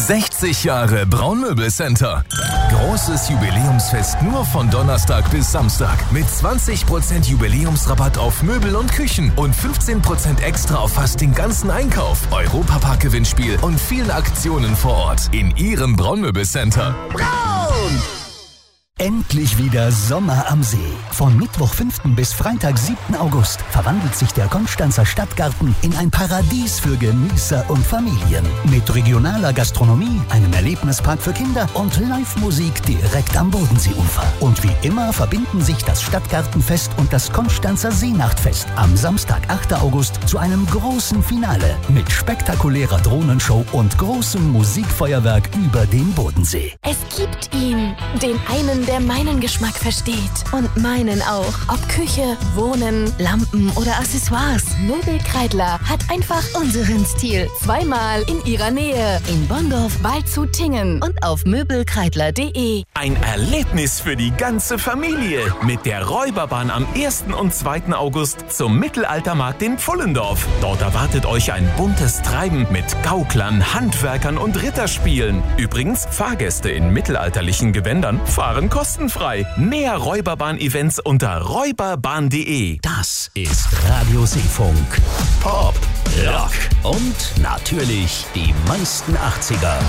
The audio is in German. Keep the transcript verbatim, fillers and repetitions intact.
sechzig Jahre Braunmöbelcenter. Großes Jubiläumsfest nur von Donnerstag bis Samstag. Mit zwanzig Prozent Jubiläumsrabatt auf Möbel und Küchen und fünfzehn Prozent extra auf fast den ganzen Einkauf. Europapark-Gewinnspiel und vielen Aktionen vor Ort in Ihrem Braunmöbelcenter. Braun! Endlich wieder Sommer am See. Von Mittwoch fünften bis Freitag siebten August verwandelt sich der Konstanzer Stadtgarten in ein Paradies für Genießer und Familien. Mit regionaler Gastronomie, einem Erlebnispark für Kinder und Live-Musik direkt am Bodenseeufer. Und wie immer verbinden sich das Stadtgartenfest und das Konstanzer Seenachtfest am Samstag, achten August zu einem großen Finale mit spektakulärer Drohnenshow und großem Musikfeuerwerk über den Bodensee. Es gibt ihn, den einen, der meinen Geschmack versteht. Und meinen auch. Ob Küche, Wohnen, Lampen oder Accessoires. Möbelkreidler hat einfach unseren Stil. Zweimal in ihrer Nähe. In Bonndorf, Waldshut-Tiengen und auf möbelkreidler punkt de. Ein Erlebnis für die ganze Familie. Mit der Räuberbahn am ersten und zweiten August zum Mittelaltermarkt in Pfullendorf. Dort erwartet euch ein buntes Treiben mit Gauklern, Handwerkern und Ritterspielen. Übrigens, Fahrgäste in mittelalterlichen Gewändern fahren kostenfrei. Mehr Räuberbahn-Events unter räuberbahn punkt de. Das ist Radio Seefunk. Pop, Rock und natürlich die meisten achtziger.